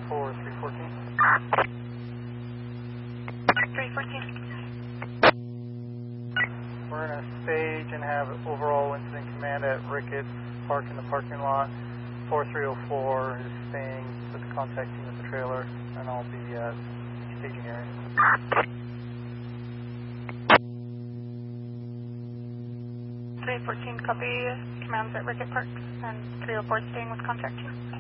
for 314. 314. We're going to stage and have overall incident command at Ricketts Park in the parking lot. 4304 is staying with the contact team at the trailer, and I'll be at staging area. 314, copy. Commands at Ricketts Park, and 304 staying with contact team.